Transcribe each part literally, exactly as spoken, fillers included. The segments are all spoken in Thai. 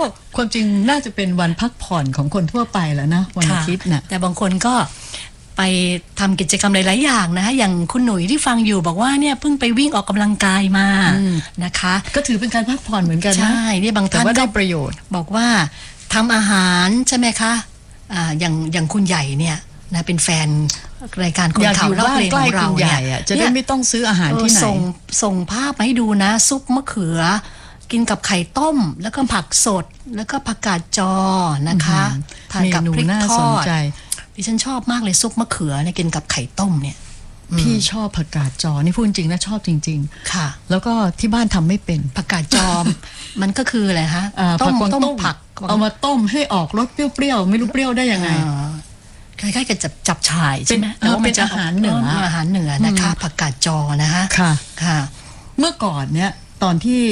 ความจริงน่าจะเป็นวันพักผ่อนของคนทั่วไปแล้วนะวันอาทิตย์น่ะแต่บางคนก็ไปทำกิจกรรมหลายๆอย่างนะคะอย่างคุณหนุ่ยที่ฟังอยู่บอกว่าเนี่ยเพิ่งไปวิ่งออกกำลังกายมานะคะก็ถือเป็นการพักผ่อนเหมือนกันนะใช่เนี่ยบางท่านก็ได้ประโยชน์บอกว่าทำอาหารใช่ไหมคะอ่าอย่างอย่างคุณใหญ่เนี่ยนะเป็นแฟนรายการคนข่าวเล่าเพลงของเราเนี่ยจะได้ไม่ต้องซื้ออาหารที่ไหนส่งส่งภาพมาให้ดูนะซุปมะเขือกินกับไข่ต้มแล้วก็ผักสดแล้วก็ผักกาดจอนะคะทานกับพริกทอดดิฉันชอบมากเลยซุปมะเขือเนี่ยกินกับไข่ต้มเนี่ยพี่ชอบผักกาดจอนี่พูดจริงนะชอบจริงๆค่ะแล้วก็ที่บ้านทำไม่เป็นผักกาดจอมมันก็คืออะไรฮะต้มต้มผักเอามาต้มให้ออกรสเปรี้ยวๆไม่รู้เปรี้ยวได้ยังไงคล้ายๆกับจับจับฉ่ายใช่ไหมแล้วเป็นอาหารเหนืออาหารเหนือนะคะผักกาดจอนะคะค่ะค่ะเมื่อก่อนเนี่ยตอนที่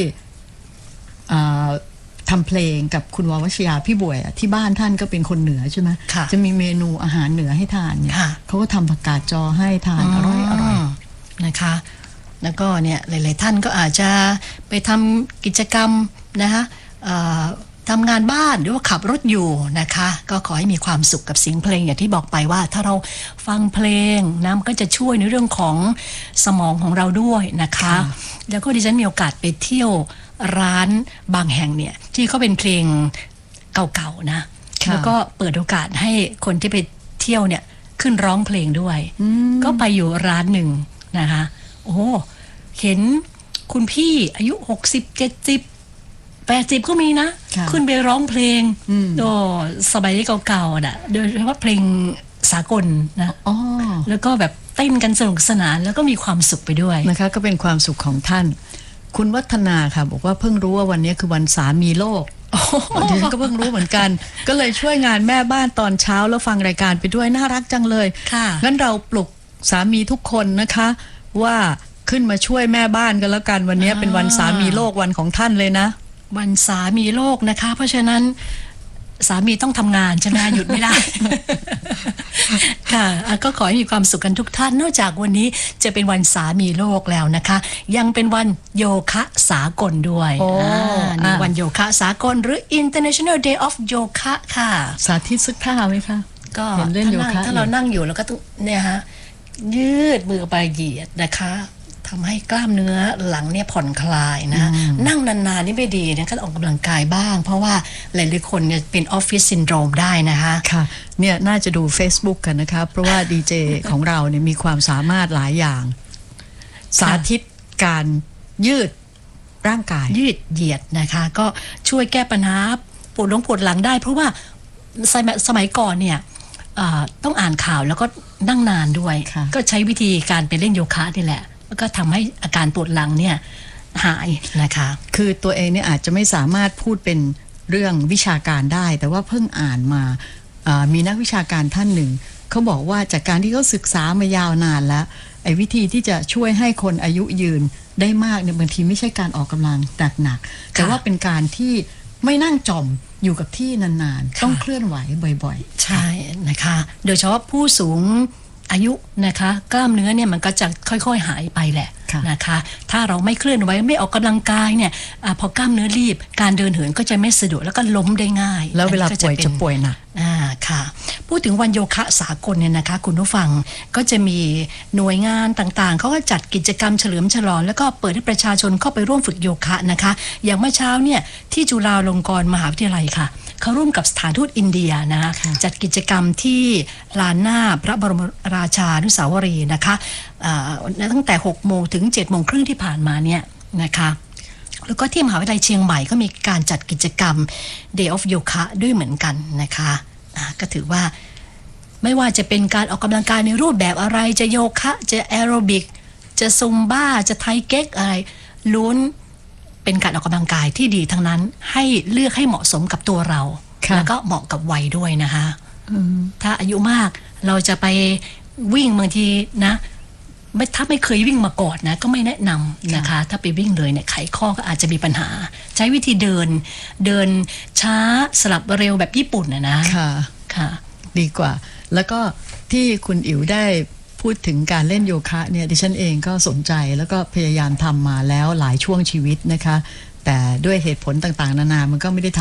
ทำเพลงกับคุณววชยาพี่บวยที่บ้านท่านก็เป็นคนเหนือใช่ไหมจะมีเมนูอาหารเหนือให้ทานเนี่ยเขาก็ทำผักกาดจอให้ทานอร่อยอร่อยนะคะแล้วก็เนี่ยหลายๆท่านก็อาจจะไปทำกิจกรรมนะคะทำงานบ้านหรือว่าขับรถอยู่นะคะก็ขอให้มีความสุขกับเสียงเพลงอย่างที่บอกไปว่าถ้าเราฟังเพลงนะมันก็จะช่วยในเรื่องของสมองของเราด้วยนะคะแล้วก็ดิฉันมีโอกาสไปเที่ยวร้านบางแห่งเนี่ยที่เขาเป็นเพลงเก่าๆนะแล้วก็เปิดโอกาสให้คนที่ไปเที่ยวเนี่ยขึ้นร้องเพลงด้วยก็ไปอยู่ร้านหนึ่งนะคะโอ้เห็นคุณพี่อายุหกสิบเจ็ดสิบแปดสิบก็มีนะขึ้นไปร้องเพลงโอ้สมัยเก่าๆน่ะโดยเฉพาะเพลงสากลนะแล้วก็แบบเต้นกันสนุกสนานแล้วก็มีความสุขไปด้วยนะคะก็เป็นความสุขของท่านคุณวัฒนาค่ะบอกว่าเพิ่งรู้ว่าวันนี้คือวันสามีโลกดิฉันก็เพิ่งรู้เหมือนกันก็เลยช่วยงานแม่บ้านตอนเช้าแล้วฟังรายการไปด้วยน่ารักจังเลยค่ะงั้นเราปลุกสามีทุกคนนะคะว่าขึ้นมาช่วยแม่บ้านกันแล้วกันวันนี้เป็นวันสามีโลกวันของท่านเลยนะวันสามีโลกนะคะเพราะฉะนั้นสามีต้องทำงานใช่ไหมหยุดไม่ได้ ค่ะก็ขอให้มีความสุขกันทุกท่านนอกจากวันนี้จะเป็นวันสามีโลกแล้วนะคะยังเป็นวันโยคะสากลด้วยในวันโยคะสากลหรือ International Day of Yoga ค่ะสาธิตสักท่าไหมคะก็เล่นโยคะถ้าเรานั่งอยู่แล้วก็ต้องเนี่ยฮะยืดมือไปเหยียดนะคะทำให้กล้ามเนื้อหลังเนี่ยผ่อนคลายนะนั่งนานๆนี่ไม่ดีนะก็ออกกำลังกายบ้างเพราะว่าหลายๆคนเนี่ยเป็นออฟฟิศซินโดรมได้นะคะค่ะเนี่ยน่าจะดู Facebook กันนะคะเพราะว่าดีเจของเราเนี่ยมีความสามารถหลายอย่างสาธิตการยืดร่างกายยืดเหยียดนะคะก็ช่วยแก้ปัญหาปวดหลังปวดหลังได้เพราะว่าสมัยสมัยก่อนเนี่ยต้องอ่านข่าวแล้วก็นั่งนานด้วยก็ใช้วิธีการไปเล่นโยคะนี่แหละก็ทำให้อาการปวดหลังเนี่ยหายนะคะคือตัวเองเนี่ยอาจจะไม่สามารถพูดเป็นเรื่องวิชาการได้แต่ว่าเพิ่งอ่านมามีนักวิชาการท่านหนึ่งเขาบอกว่าจากการที่เขาศึกษามายาวนานแล้วไอ้วิธีที่จะช่วยให้คนอายุยืนได้มากเนี่ยบางทีไม่ใช่การออกกำลังหนักๆแต่ว่าเป็นการที่ไม่นั่งจมอยู่กับที่นานๆต้องเคลื่อนไหวบ่อยๆใช่นะคะโดยเฉพาะผู้สูงอายุนะคะกล้ามเนื้อเนี่ยมันก็จะค่อยๆหายไปแหละนะคะถ้าเราไม่เคลื่อนไหวไม่ออกกำลังกายเนี่ยอพอกล้ามเนื้อรีบการเดินเหินก็จะไม่สะดวกแล้วก็ล้มได้ง่ายแล้วเวลาป่วยจะป่วยหนักอ่าค่ะพูดถึงวันโยคะสากลเนี่ยนะคะคุณผู้ฟังก็จะมีหน่วยงานต่างๆเขาก็จัดกิจกรรมเฉลิมฉลองแล้วก็เปิดให้ประชาชนเข้าไปร่วมฝึกโยคะนะคะอย่างเมื่อเช้าเนี่ยที่จุฬาลงกรณ์มหาวิทยาลัยค่ะเขาร่วมกับสถานทูตอินเดียนะจัดกิจกรรมที่ลานหน้าพระบรมราชานุสาวรีย์นะคะตั้งแต่หกโมงถึงเจ็ดโมงครึ่งที่ผ่านมาเนี่ยนะคะแล้วก็ที่มหาวิทยาลัยเชียงใหม่ก็มีการจัดกิจกรรม Day of Yoga ด้วยเหมือนกันนะคะก็ถือว่าไม่ว่าจะเป็นการออกกำลังกายในรูปแบบอะไรจะโยคะจะแอโรบิกจะซุมบ้าจะไทเก๊กอะไรล้วนเป็นการออกกำลังกายที่ดีทั้งนั้นให้เลือกให้เหมาะสมกับตัวเราแล้วก็เหมาะกับวัยด้วยนะคะถ้าอายุมากเราจะไปวิ่งบางทีนะไม่ถ้าไม่เคยวิ่งมาก่อนนะก็ไม่แนะนำนะคะถ้าไปวิ่งเลยเนี่ยไขข้อก็อาจจะมีปัญหาใช้วิธีเดินเดินช้าสลับเร็วแบบญี่ปุ่นนะนะค่ะค่ะดีกว่าแล้วก็ที่คุณอิ๋วได้พูดถึงการเล่นโยคะเนี่ยดิฉันเองก็สนใจแล้วก็พยายามทำมาแล้วหลายช่วงชีวิตนะคะแต่ด้วยเหตุผลต่างๆนานามันก็ไม่ได้ทำ